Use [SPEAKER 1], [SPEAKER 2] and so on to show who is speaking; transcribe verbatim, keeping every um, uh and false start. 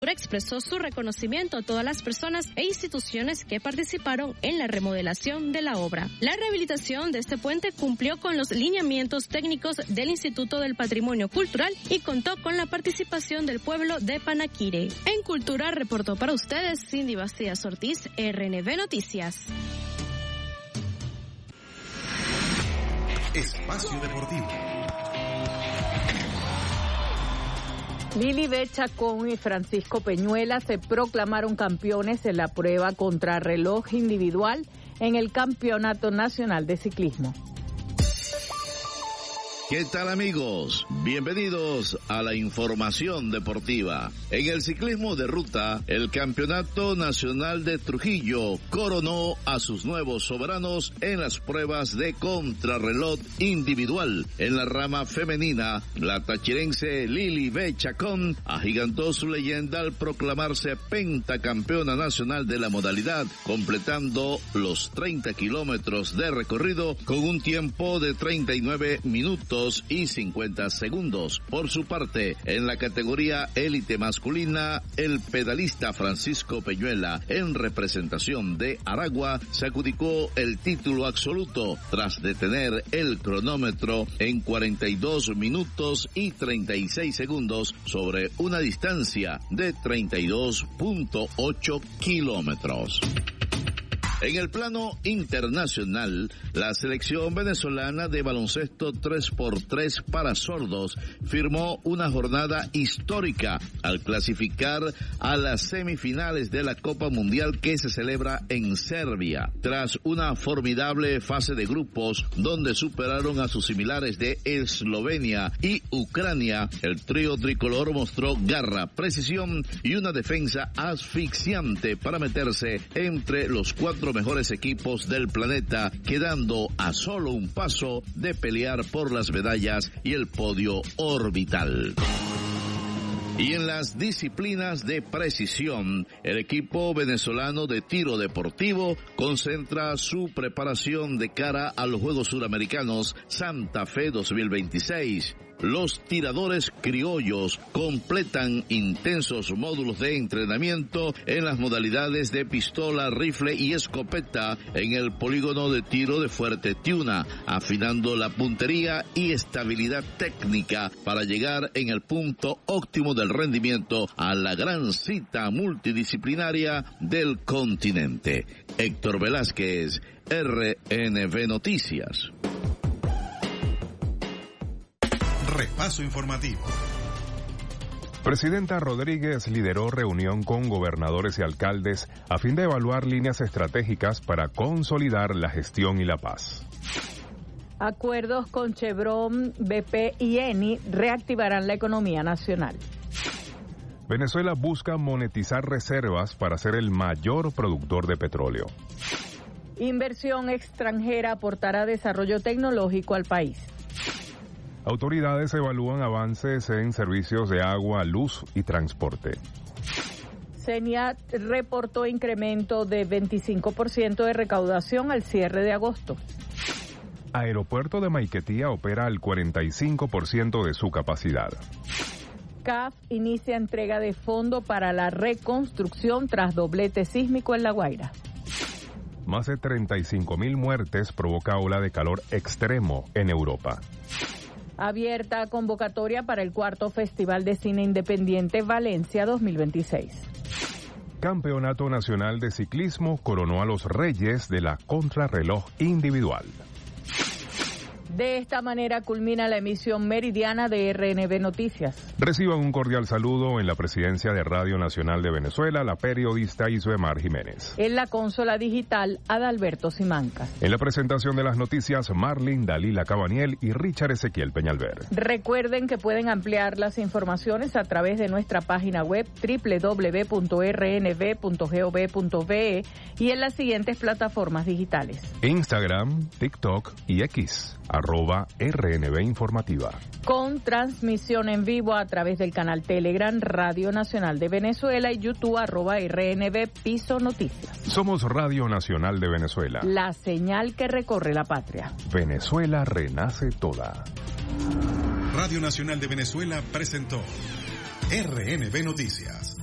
[SPEAKER 1] gobernador expresó su reconocimiento a todas las personas e instituciones que participaron en la remodelación de la obra. La rehabilitación de este puente cumplió con los lineamientos técnicos del Instituto del Patrimonio Cultural y contó con la participación del pueblo de Panaquire. En Cultura reportó para ustedes Cindy Bastías Ortiz, R N B Noticias.
[SPEAKER 2] Espacio Deportivo.
[SPEAKER 3] Lilibet Chacón y Francisco Peñuela se proclamaron campeones en la prueba contrarreloj individual en el Campeonato Nacional de Ciclismo.
[SPEAKER 4] ¿Qué tal, amigos? Bienvenidos a la información deportiva. En el ciclismo de ruta, el Campeonato Nacional de Trujillo coronó a sus nuevos soberanos en las pruebas de contrarreloj individual. En la rama femenina, la tachirense Lilibet Chacón agigantó su leyenda al proclamarse pentacampeona nacional de la modalidad, completando los treinta kilómetros de recorrido con un tiempo de treinta y nueve minutos y cincuenta segundos. Por su parte, en la categoría élite masculina, el pedalista Francisco Peñuela, en representación de Aragua, se adjudicó el título absoluto tras detener el cronómetro en cuarenta y dos minutos y treinta y seis segundos sobre una distancia de treinta y dos punto ocho kilómetros. En el plano internacional, la selección venezolana de baloncesto tres por tres para sordos firmó una jornada histórica al clasificar a las semifinales de la Copa Mundial que se celebra en Serbia. Tras una formidable fase de grupos donde superaron a sus similares de Eslovenia y Ucrania, el trío tricolor mostró garra, precisión y una defensa asfixiante para meterse entre los cuatro mejores equipos del planeta, quedando a solo un paso de pelear por las medallas y el podio orbital. Y en las disciplinas de precisión, el equipo venezolano de tiro deportivo concentra su preparación de cara a los Juegos Suramericanos Santa Fe dos mil veintiséis. Los tiradores criollos completan intensos módulos de entrenamiento en las modalidades de pistola, rifle y escopeta en el polígono de tiro de Fuerte Tiuna, afinando la puntería y estabilidad técnica para llegar en el punto óptimo del rendimiento a la gran cita multidisciplinaria del continente. Héctor Velázquez, R N B Noticias.
[SPEAKER 2] Repaso informativo.
[SPEAKER 5] Presidenta Rodríguez lideró reunión con gobernadores y alcaldes a fin de evaluar líneas estratégicas para consolidar la gestión y la paz.
[SPEAKER 3] Acuerdos con Chevron, B P y Eni reactivarán la economía nacional.
[SPEAKER 5] Venezuela busca monetizar reservas para ser el mayor productor de petróleo.
[SPEAKER 3] Inversión extranjera aportará desarrollo tecnológico al país.
[SPEAKER 5] Autoridades evalúan avances en servicios de agua, luz y transporte.
[SPEAKER 3] CENIAT reportó incremento de veinticinco por ciento de recaudación al cierre de agosto.
[SPEAKER 5] Aeropuerto de Maiquetía opera al cuarenta y cinco por ciento de su capacidad.
[SPEAKER 3] C A F inicia entrega de fondo para la reconstrucción tras doblete sísmico en La Guaira.
[SPEAKER 5] Más de treinta y cinco mil muertes provoca ola de calor extremo en Europa.
[SPEAKER 3] Abierta convocatoria para el cuarto Festival de Cine Independiente Valencia dos mil veintiséis.
[SPEAKER 5] Campeonato Nacional de Ciclismo coronó a los reyes de la contrarreloj individual.
[SPEAKER 3] De esta manera culmina la emisión meridiana de R N B Noticias.
[SPEAKER 5] Reciban un cordial saludo en la presidencia de Radio Nacional de Venezuela, la periodista Isbemar Jiménez.
[SPEAKER 3] En la consola digital, Adalberto Simancas.
[SPEAKER 5] En la presentación de las noticias, Marlin Dalila Cabaniel y Richard Ezequiel Peñalver.
[SPEAKER 3] Recuerden que pueden ampliar las informaciones a través de nuestra página web doble u doble u doble u punto r n b punto gov punto be y en las siguientes plataformas digitales:
[SPEAKER 5] Instagram, TikTok y X. arroba R N B Informativa.
[SPEAKER 3] Con transmisión en vivo a través del canal Telegram Radio Nacional de Venezuela y YouTube arroba R N B Piso Noticias.
[SPEAKER 5] Somos Radio Nacional de Venezuela.
[SPEAKER 3] La señal que recorre la patria.
[SPEAKER 5] Venezuela renace toda.
[SPEAKER 2] Radio Nacional de Venezuela presentó R N B Noticias.